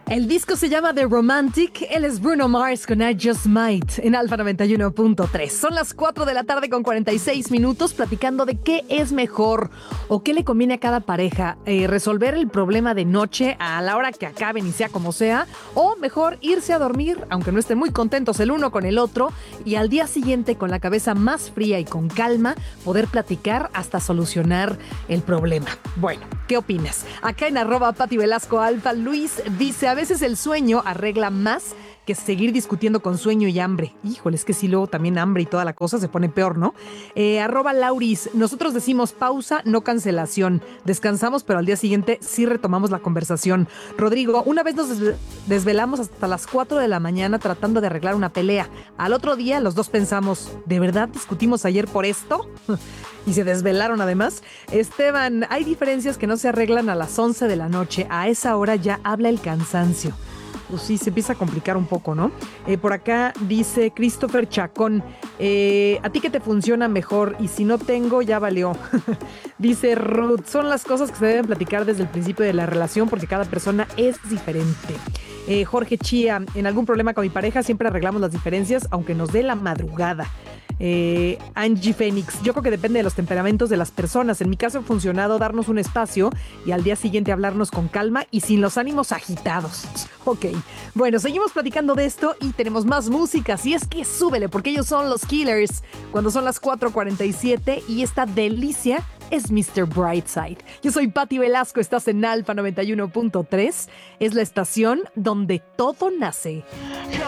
El disco se llama The Romantic. Él es Bruno Mars con I Just Might en Alfa 91.3. Son las 4 de la tarde con 46 minutos platicando de qué es mejor o qué le conviene a cada pareja. Resolver el problema de noche a la hora que acaben y sea como sea, o mejor irse a dormir, aunque no estén muy contentos el uno con el otro, y al día siguiente con la cabeza más fría y con calma poder platicar hasta solucionar el problema. Bueno, ¿qué opinas? Acá en @PatiVelascoAlfa, Luis dice: a veces el sueño arregla más que seguir discutiendo con sueño y hambre. Híjole, es que si luego también hambre y toda la cosa se pone peor, ¿no? @Lauris, nosotros decimos pausa, no cancelación. Descansamos, pero al día siguiente sí retomamos la conversación. Rodrigo, una vez nos desvelamos hasta las 4 de la mañana tratando de arreglar una pelea. Al otro día los dos pensamos, ¿de verdad discutimos ayer por esto? Y se desvelaron además. Esteban, hay diferencias que no se arreglan a las 11 de la noche. A esa hora ya habla el cansancio. Pues sí, se empieza a complicar un poco, ¿no? Por acá dice Christopher Chacón, ¿a ti qué te funciona mejor? Y si no tengo, ya valió. Dice Ruth, son las cosas que se deben platicar desde el principio de la relación porque cada persona es diferente. Jorge Chía, en algún problema con mi pareja siempre arreglamos las diferencias aunque nos dé la madrugada. Angie Fénix, yo creo que depende de los temperamentos de las personas. En mi caso ha funcionado darnos un espacio y al día siguiente hablarnos con calma y sin los ánimos agitados. Ok, bueno, seguimos platicando de esto y tenemos más música, así es que súbele porque ellos son los Killers cuando son las 4:47 y esta delicia es Mr. Brightside. Yo soy Pati Velasco, estás en Alfa 91.3, es la estación donde todo nace.